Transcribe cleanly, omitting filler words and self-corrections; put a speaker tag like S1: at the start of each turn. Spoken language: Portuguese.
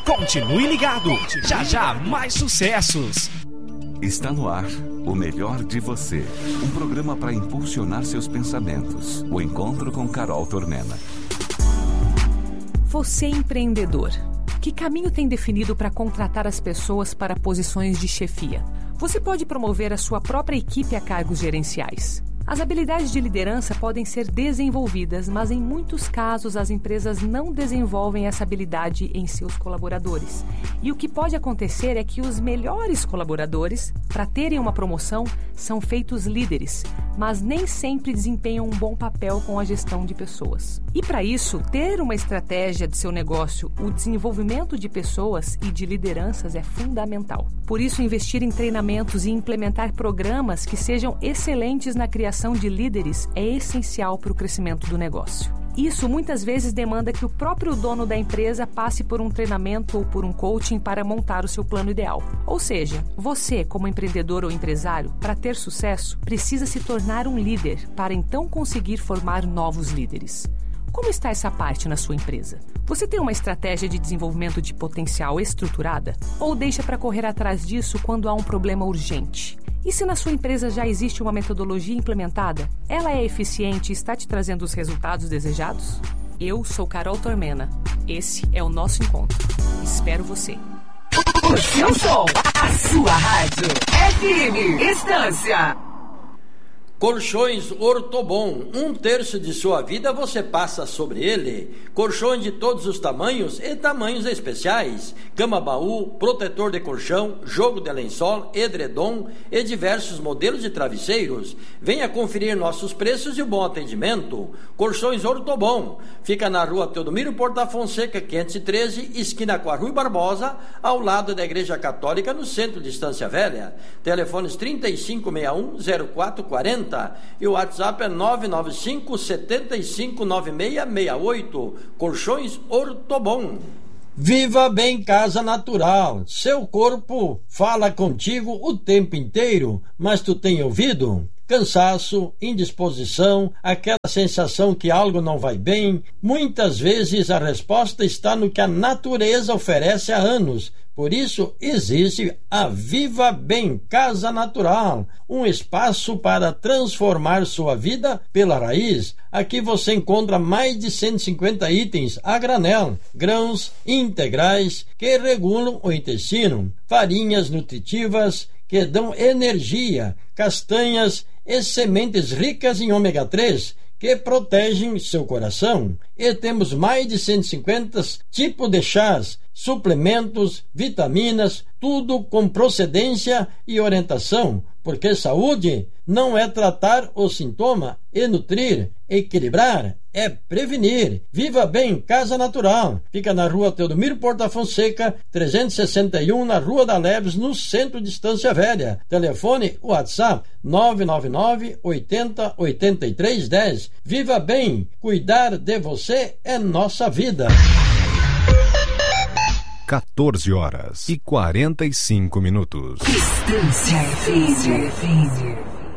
S1: Continue ligado. Já já mais sucessos.
S2: Está no ar O Melhor de Você, um programa para impulsionar seus pensamentos. O encontro com Carol Tormena.
S3: Você empreendedor, que caminho tem definido para contratar as pessoas para posições de chefia? Você pode promover a sua própria equipe a cargos gerenciais. As habilidades de liderança podem ser desenvolvidas, mas em muitos casos as empresas não desenvolvem essa habilidade em seus colaboradores. E o que pode acontecer é que os melhores colaboradores, para terem uma promoção, são feitos líderes, mas nem sempre desempenham um bom papel com a gestão de pessoas. E para isso, ter uma estratégia de seu negócio, o desenvolvimento de pessoas e de lideranças é fundamental. Por isso, investir em treinamentos e implementar programas que sejam excelentes na criação de líderes é essencial para o crescimento do negócio. Isso muitas vezes demanda que o próprio dono da empresa passe por um treinamento ou por um coaching para montar o seu plano ideal. Ou seja, você, como empreendedor ou empresário, para ter sucesso, precisa se tornar um líder para então conseguir formar novos líderes. Como está essa parte na sua empresa? Você tem uma estratégia de desenvolvimento de potencial estruturada? Ou deixa para correr atrás disso quando há um problema urgente? E se na sua empresa já existe uma metodologia implementada, ela é eficiente e está te trazendo os resultados desejados? Eu sou Carol Tormena. Esse é o nosso encontro. Espero você.
S4: O seu som, a sua rádio. FM Estância.
S5: Colchões Ortobon, 1/3 de sua vida você passa sobre ele. Colchões de todos os tamanhos e tamanhos especiais. Cama-baú, protetor de colchão, jogo de lençol, edredom e diversos modelos de travesseiros. Venha conferir nossos preços e o bom atendimento. Colchões Ortobon, fica na rua Teodomiro Porta Fonseca, 513, esquina com a Rui Barbosa, ao lado da Igreja Católica, no centro de Estância Velha. Telefones 3561-0440 e o WhatsApp é 995-759668. Colchões Ortobon.
S6: Viva Bem Casa Natural. Seu corpo fala contigo o tempo inteiro, mas tu tem ouvido? Cansaço, indisposição, aquela sensação que algo não vai bem. Muitas vezes a resposta está no que a natureza oferece há anos. Por isso existe a Viva Bem Casa Natural, um espaço para transformar sua vida pela raiz. Aqui você encontra mais de 150 itens a granel, grãos integrais que regulam o intestino, farinhas nutritivas que dão energia, castanhas e sementes ricas em ômega 3 que protegem seu coração. E temos mais de 150 tipos de chás, suplementos, vitaminas, tudo com procedência e orientação, porque saúde não é tratar o sintoma e nutrir, equilibrar, é prevenir. Viva Bem Casa Natural. Fica na rua Teodomiro Porta Fonseca, 361, na Rua da Leves, no centro de Estância Velha. Telefone WhatsApp 999 80 83 10. Viva Bem, cuidar de você é nossa vida.
S7: 14h45.
S4: Estância FM.